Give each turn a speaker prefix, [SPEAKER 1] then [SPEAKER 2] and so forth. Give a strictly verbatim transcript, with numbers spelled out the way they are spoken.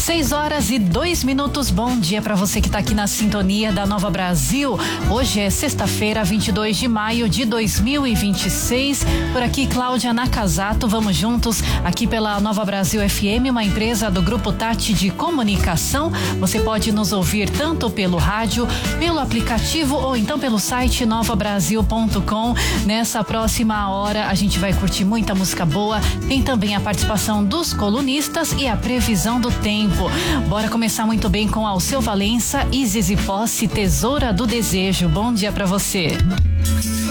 [SPEAKER 1] Seis horas e dois minutos. Bom dia para você que está aqui na sintonia da Nova Brasil. Hoje é sexta-feira, vinte e dois de maio de dois mil e vinte e seis. Por aqui, Cláudia Nakazato. Vamos juntos aqui pela Nova Brasil F M, uma empresa do Grupo Tati de Comunicação. Você pode nos ouvir tanto pelo rádio, pelo aplicativo ou então pelo site nova brasil ponto com. Nessa próxima hora a gente vai curtir muita música boa. Tem também a participação dos colunistas e a previsão do tempo. Bora começar muito bem com Alceu Valença, Isis e Posse, Tesoura do Desejo. Bom dia pra você.